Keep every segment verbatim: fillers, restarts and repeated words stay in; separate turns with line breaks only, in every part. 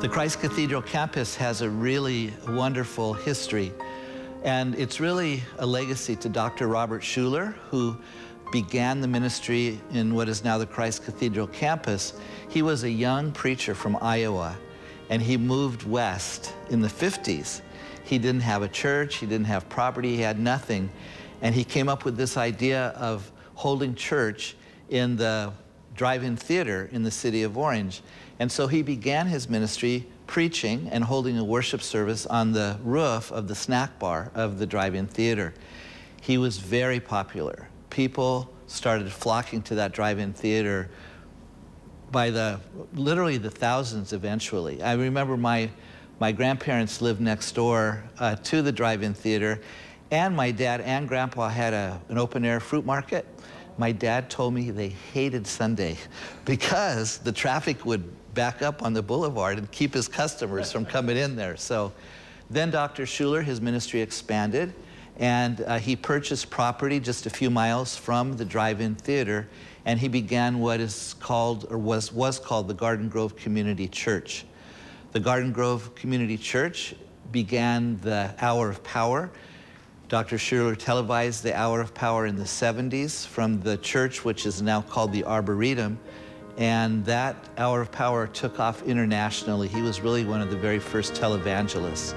The Christ Cathedral campus has a really wonderful history, and it's really a legacy to Doctor Robert Schuller, who began the ministry in what is now the Christ Cathedral campus. He was a young preacher from Iowa, and he moved west in the fifties. He didn't have a church, he didn't have property, he had nothing, and he came up with this idea of holding church in the drive-in theater in the city of Orange. And so he began his ministry preaching and holding a worship service on the roof of the snack bar of the drive-in theater. He was very popular. People started flocking to that drive-in theater by the, literally the thousands eventually. I remember my, my grandparents lived next door uh, to the drive-in theater, and my dad and grandpa had a, an open-air fruit market. My dad told me they hated Sunday because the traffic would back up on the boulevard and keep his customers from coming in there. So then Doctor Schuller, his ministry expanded, and uh, he purchased property just a few miles from the drive-in theater, and he began what is called, or was, was called, the Garden Grove Community Church. The Garden Grove Community Church began the Hour of Power. Doctor Schuller televised the Hour of Power in the seventies from the church, which is now called the Arboretum, and that Hour of Power took off internationally. He was really one of the very first televangelists.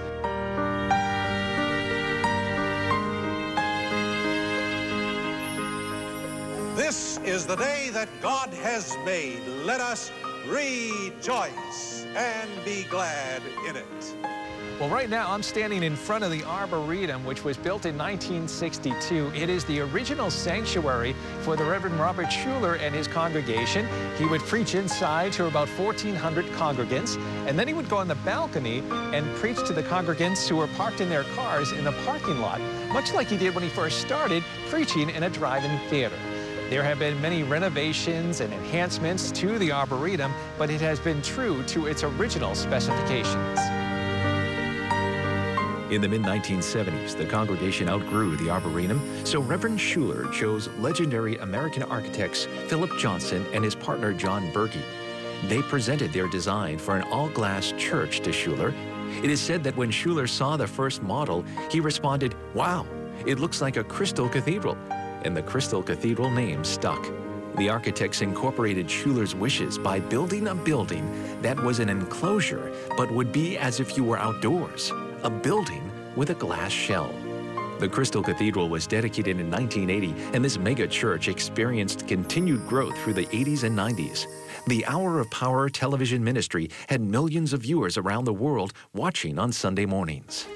This is the day that God has made. Let us rejoice and be glad in it.
Well, right now I'm standing in front of the Arboretum, which was built in nineteen sixty-two. It is the original sanctuary for the Reverend Robert Schuller and his congregation. He would preach inside to about fourteen hundred congregants, and then he would go on the balcony and preach to the congregants who were parked in their cars in the parking lot, much like he did when he first started preaching in a drive-in theater. There have been many renovations and enhancements to the Arboretum, but it has been true to its original specifications.
In the mid nineteen seventies, the congregation outgrew the Arboretum, so Reverend Schuller chose legendary American architects Philip Johnson and his partner John Berge. They presented their design for an all-glass church to Schuller. It is said that when Schuller saw the first model, he responded, "Wow, it looks like a crystal cathedral," and the Crystal Cathedral name stuck. The architects incorporated Schuller's wishes by building a building that was an enclosure but would be as if you were outdoors. A building with a glass shell. The Crystal Cathedral was dedicated in nineteen eighty, and this mega church experienced continued growth through the eighties and nineties. The Hour of Power television ministry had millions of viewers around the world watching on Sunday mornings.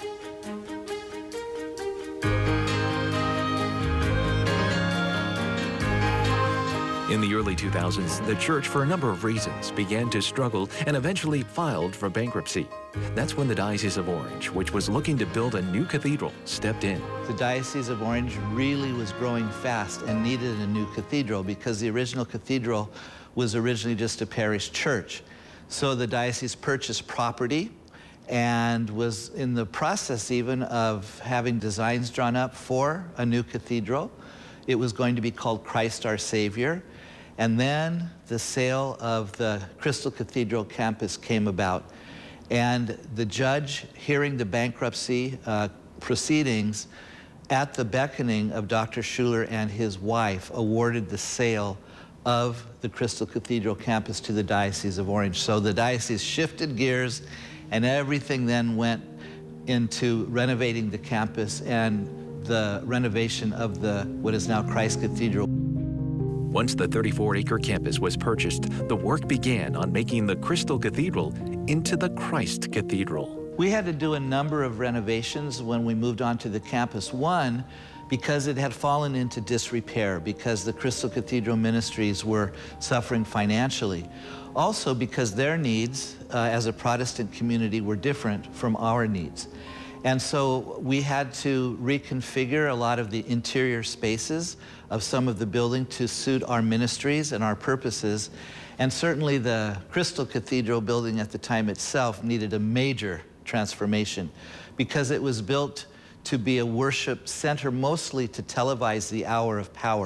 In the early two thousands, the church, for a number of reasons, began to struggle and eventually filed for bankruptcy. That's when the Diocese of Orange, which was looking to build a new cathedral, stepped in.
The Diocese of Orange really was growing fast and needed a new cathedral because the original cathedral was originally just a parish church. So the diocese purchased property and was in the process even of having designs drawn up for a new cathedral. It was going to be called Christ Our Savior. And then the sale of the Crystal Cathedral campus came about. And the judge, hearing the bankruptcy uh, proceedings, at the beckoning of Doctor Schuller and his wife, awarded the sale of the Crystal Cathedral campus to the Diocese of Orange. So the diocese shifted gears, and everything then went into renovating the campus and the renovation of the what is now Christ Cathedral.
Once the thirty-four acre campus was purchased, the work began on making the Crystal Cathedral into the Christ Cathedral.
We had to do a number of renovations when we moved onto the campus. One, because it had fallen into disrepair, because the Crystal Cathedral ministries were suffering financially. Also because their needs uh, as a Protestant community were different from our needs. And so we had to reconfigure a lot of the interior spaces of some of the building to suit our ministries and our purposes. And certainly the Crystal Cathedral building at the time itself needed a major transformation because it was built to be a worship center, mostly to televise the Hour of Power.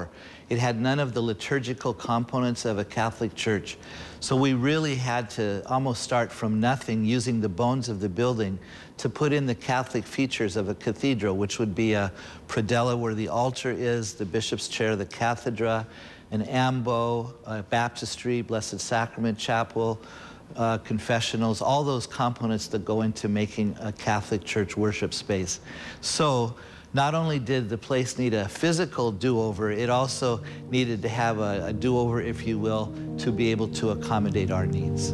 It had none of the liturgical components of a Catholic church. So we really had to almost start from nothing, using the bones of the building to put in the Catholic features of a cathedral, which would be a predella where the altar is, the bishop's chair, the cathedra, an ambo, a baptistry, Blessed Sacrament chapel, uh, confessionals, all those components that go into making a Catholic church worship space. So not only did the place need a physical do-over, it also needed to have a, a do-over, if you will, to be able to accommodate our needs.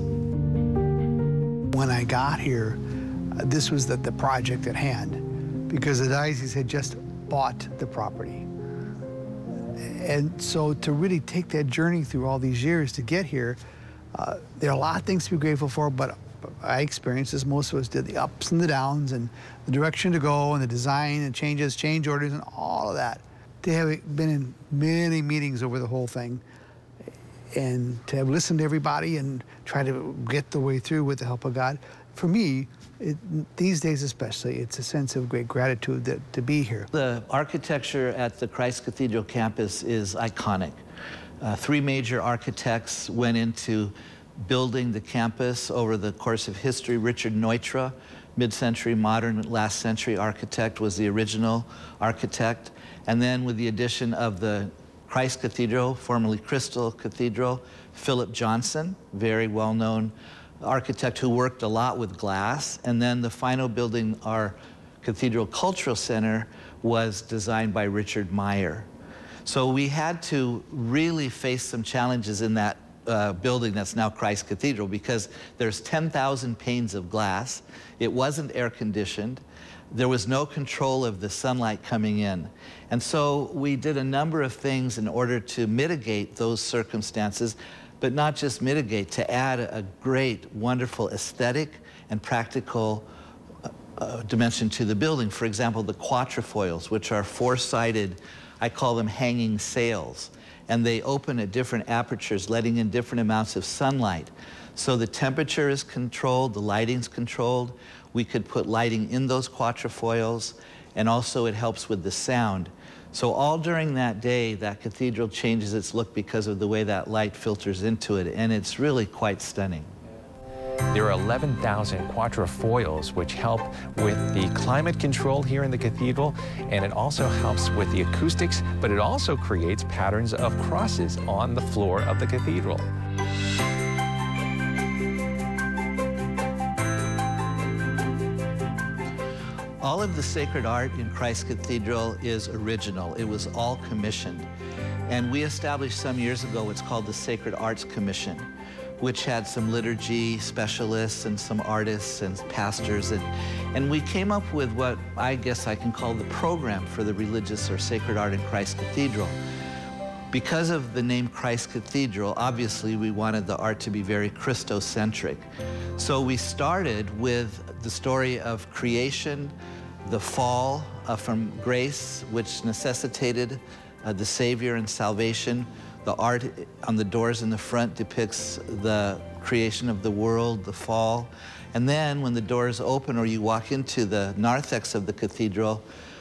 When I got here, uh, this was the, the project at hand, because the diocese had just bought the property. And so to really take that journey through all these years to get here, uh, there are a lot of things to be grateful for, but I experienced, as most of us did, the ups and the downs and the direction to go and the design and changes, change orders and all of that. To have been in many meetings over the whole thing and to have listened to everybody and try to get the way through with the help of God, for me, it, these days especially, it's a sense of great gratitude that, to be here.
The architecture at the Christ Cathedral campus is iconic. Uh, three major architects went into building the campus over the course of history. Richard Neutra, mid-century modern, last century architect, was the original architect. And then with the addition of the Christ Cathedral, formerly Crystal Cathedral, Philip Johnson, very well-known architect who worked a lot with glass. And then the final building, our Cathedral Cultural Center, was designed by Richard Meyer. So we had to really face some challenges in that Uh, building that's now Christ Cathedral, because there's ten thousand panes of glass. It wasn't air conditioned. There was no control of the sunlight coming in. And so we did a number of things in order to mitigate those circumstances, but not just mitigate, to add a great, wonderful aesthetic and practical uh, uh, dimension to the building. For example, the quatrefoils, which are four-sided, I call them hanging sails. And they open at different apertures, letting in different amounts of sunlight. So the temperature is controlled, the lighting's controlled. We could put lighting in those quatrefoils, and also it helps with the sound. So all during that day, that cathedral changes its look because of the way that light filters into it, and it's really quite stunning.
There are eleven thousand quatrefoils, which help with the climate control here in the cathedral, and it also helps with the acoustics, but it also creates patterns of crosses on the floor of the cathedral.
All of the sacred art in Christ Cathedral is original. It was all commissioned. And we established some years ago what's called the Sacred Arts Commission, which had some liturgy specialists and some artists and pastors. And, and we came up with what I guess I can call the program for the religious or sacred art in Christ Cathedral. Because of the name Christ Cathedral, obviously we wanted the art to be very Christocentric. So we started with the story of creation, the fall uh, from grace, which necessitated uh, the Savior and salvation. The art on the doors in the front depicts the creation of the world, the fall. And then when the doors open or you walk into the narthex of the cathedral,